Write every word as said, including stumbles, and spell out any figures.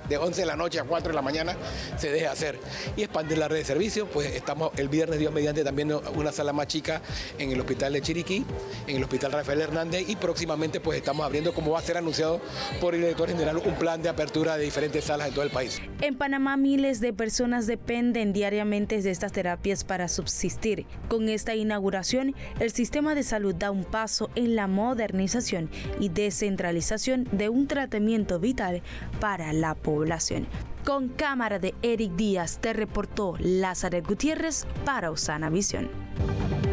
de once de la noche a cuatro de la mañana se deje hacer. Y expandir la red de servicios, pues estamos el viernes, Dios mediante, también una sala más chica en el hospital de Chiriquí, en el hospital Rafael Hernández, y próximamente pues estamos abriendo, como va a ser anunciado por el director general, un plan de apertura de diferentes salas en todo el país. En Panamá, miles de personas dependen diariamente de estas terapias para subsistir. Con esta inauguración, el sistema de salud da un paso en la modernización y descentralización de un tratamiento vital para la población. Con cámara de Eric Díaz, te reportó Lázaro Gutiérrez para Osana Visión.